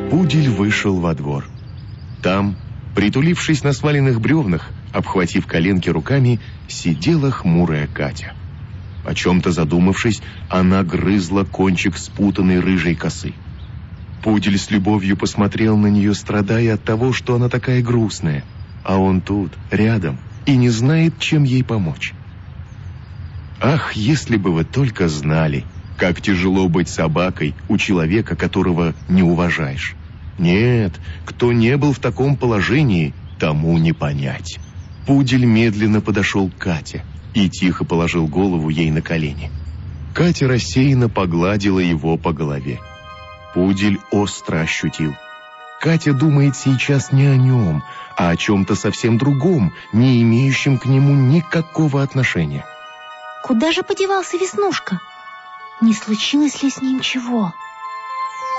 Пудель вышел во двор. Там, притулившись на сваленных бревнах, обхватив коленки руками, сидела хмурая Катя. О чем-то задумавшись, она грызла кончик спутанной рыжей косы. Пудель с любовью посмотрел на нее, страдая от того, что она такая грустная, а он тут, рядом, и не знает, чем ей помочь. Ах, если бы вы только знали, как тяжело быть собакой у человека, которого не уважаешь. Нет, кто не был в таком положении, тому не понять. Пудель медленно подошел к Кате и тихо положил голову ей на колени. Катя рассеянно погладила его по голове. Пудель остро ощутил. Катя думает сейчас не о нем, а о чем-то совсем другом, не имеющем к нему никакого отношения. Куда же подевался Веснушка? Не случилось ли с ним чего?